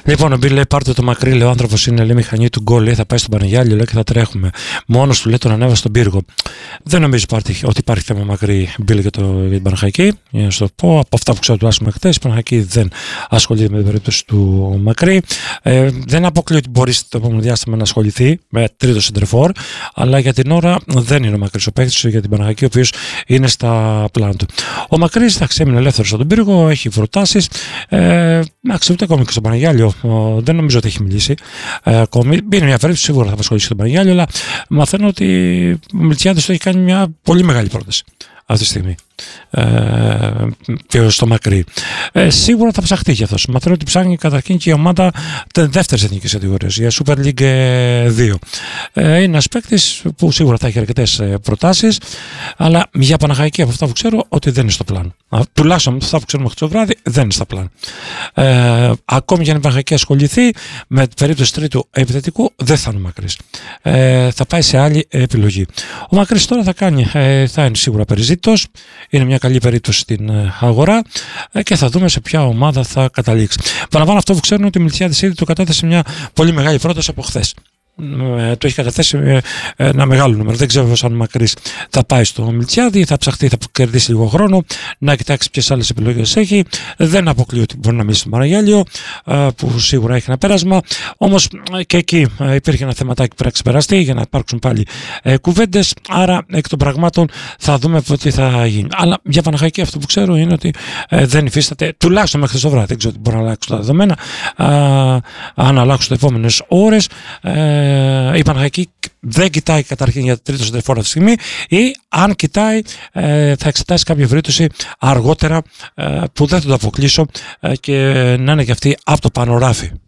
Λοιπόν, ο Μπιλ λέει: πάρτε το Μακρύ, λέει, ο άνθρωπος είναι, λέει, μηχανή του γκολ, λέει, θα πάει στον Πανεγιάλιο, λέει, και θα τρέχουμε. Μόνος του, λέει, τον ανέβασε στον πύργο. Δεν νομίζω ότι υπάρχει θέμα Μακρύ, Μπιλ, για την Παναχαϊκή. Για να σου το πω, από αυτά που ξέρω τουλάχιστον μέχρι χθες, η Παναχαϊκή δεν ασχολείται με την περίπτωση του Μακρύ. Δεν αποκλείω ότι μπορεί στο επόμενο διάστημα να ασχοληθεί με τρίτο σεντερφόρ, αλλά για την ώρα δεν είναι ο Μακρύς ο παίκτης για την Παναχαϊκή, ο οποίος είναι στα πλάνα του. Ο Μακρύς θα ξέμεινε ελεύθερος στον πύργο, έχει προτάσεις. Ούτε ακόμη και στον Πανεγιάλιο δεν νομίζω ότι έχει μιλήσει. Ακόμη είναι μια περίπτωση, σίγουρα θα απασχολήσει τον Πανεγιάλιο, αλλά μαθαίνω ότι ο Μιλτιάδης του έχει κάνει μια πολύ μεγάλη πρόταση αυτή τη στιγμή. Και στο Μακρύ. Σίγουρα θα ψαχτεί και αυτός. Μαθαίνω ότι ψάχνει καταρχήν και η ομάδα δεύτερης εθνικής κατηγορίας για Super League 2. Είναι ένας παίκτης που σίγουρα θα έχει αρκετές προτάσεις, αλλά για Παναχαϊκή, από αυτά που ξέρω, ότι δεν είναι στο πλάνο. Τουλάχιστον από αυτά που ξέρουμε χθες το βράδυ, δεν είναι στα πλάνο. Ακόμη και αν η Παναχαϊκή ασχοληθεί με περίπτωση τρίτου επιθετικού, δεν θα είναι ο Μακρύς. Θα πάει σε άλλη επιλογή. Ο Μακρύς τώρα θα είναι σίγουρα περιζήτητος. Είναι μια καλή περίπτωση στην αγορά και θα δούμε σε ποια ομάδα θα καταλήξει. Παραπάνω αυτό που ξέρουν ότι ο Μιλτιάδης ήδη του κατέθεσε μια πολύ μεγάλη πρόταση από χθες. Του έχει καταθέσει ένα μεγάλο νούμερο. Δεν ξέρω αν ο Μακρύς θα πάει στο Μιλτιάδη, θα ψαχτεί, θα κερδίσει λίγο χρόνο, να κοιτάξει ποιες άλλες επιλογές έχει. Δεν αποκλείω ότι μπορεί να μιλήσει στον Παναγιάλιο, που σίγουρα έχει ένα πέρασμα. Όμως και εκεί υπήρχε ένα θεματάκι που πρέπει να ξεπεραστεί για να υπάρξουν πάλι κουβέντες. Άρα εκ των πραγμάτων θα δούμε τι θα γίνει. Αλλά για Παναχαϊκή αυτό που ξέρω είναι ότι δεν υφίσταται, τουλάχιστον μέχρι το βράδυ. Δεν ξέρω τι μπορεί να αλλάξουν τα δεδομένα. Αν αλλάξουν τις επόμενες ώρες. Η Παναχαϊκή δεν κοιτάει καταρχήν για τρίτο σεντερφόρ αυτή τη στιγμή, ή αν κοιτάει θα εξετάσει κάποια περίπτωση αργότερα που δεν θα το αποκλείσω και να είναι και αυτή από το πανοράφι.